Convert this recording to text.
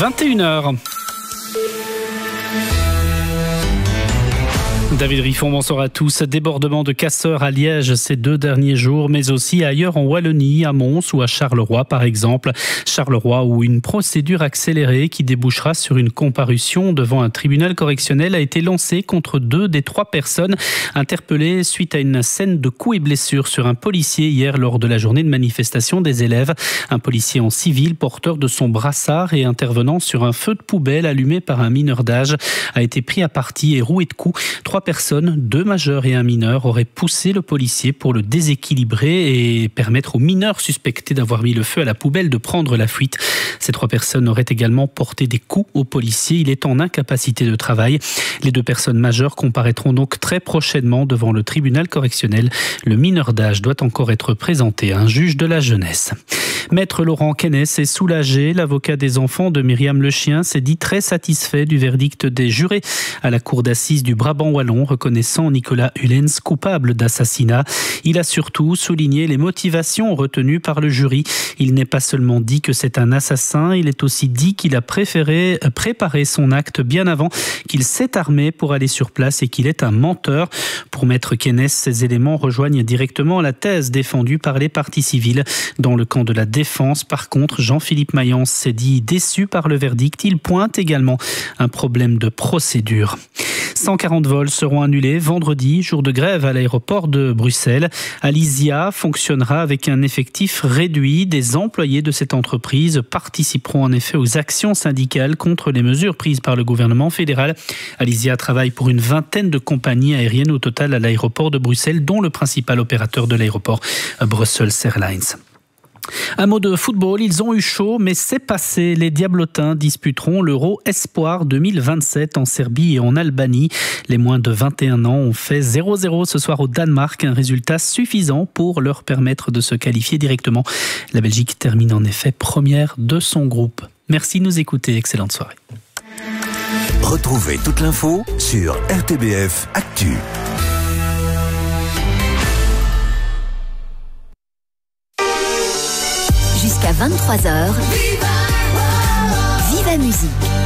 21h. David Riffon, bonsoir à tous. Débordement de casseurs à Liège ces 2 derniers jours, mais aussi ailleurs en Wallonie, à Mons ou à Charleroi par exemple. Charleroi où une procédure accélérée qui débouchera sur une comparution devant un tribunal correctionnel a été lancée contre 2 des 3 personnes interpellées suite à une scène de coups et blessures sur un policier hier lors de la journée de manifestation des élèves. Un policier en civil porteur de son brassard et intervenant sur un feu de poubelle allumé par un mineur d'âge a été pris à partie et roué de coups. 3 personnes, 2 majeurs et un mineur, auraient poussé le policier pour le déséquilibrer et permettre au mineur suspecté d'avoir mis le feu à la poubelle de prendre la fuite. Ces 3 personnes auraient également porté des coups au policier. Il est en incapacité de travail. Les 2 personnes majeures comparaîtront donc très prochainement devant le tribunal correctionnel. Le mineur d'âge doit encore être présenté à un juge de la jeunesse. Maître Laurent Kenneth est soulagé. L'avocat des enfants de Myriam Lechien s'est dit très satisfait du verdict des jurés à la cour d'assises du Brabant wallon, reconnaissant Nicolas Hullens coupable d'assassinat. Il a surtout souligné les motivations retenues par le jury. Il n'est pas seulement dit que c'est un assassin, il est aussi dit qu'il a préféré préparer son acte bien avant, qu'il s'est armé pour aller sur place et qu'il est un menteur. Pour Maître Kenneth, ces éléments rejoignent directement la thèse défendue par les parties civiles. Dans le camp de la défense, par contre, Jean-Philippe Mayence s'est dit déçu par le verdict. Il pointe également un problème de procédure. 140 vols seront annulés vendredi, jour de grève à l'aéroport de Bruxelles. Alisia fonctionnera avec un effectif réduit. Des employés de cette entreprise participeront en effet aux actions syndicales contre les mesures prises par le gouvernement fédéral. Alisia travaille pour une vingtaine de compagnies aériennes au total à l'aéroport de Bruxelles, dont le principal opérateur de l'aéroport, Brussels Airlines. Un mot de football, ils ont eu chaud, mais c'est passé. Les Diablotins disputeront l'Euro Espoir 2027 en Serbie et en Albanie. Les moins de 21 ans ont fait 0-0 ce soir au Danemark, un résultat suffisant pour leur permettre de se qualifier directement. La Belgique termine en effet première de son groupe. Merci de nous écouter, excellente soirée. Retrouvez toute l'info sur RTBF Actu. Jusqu'à 23h, Viva Musique.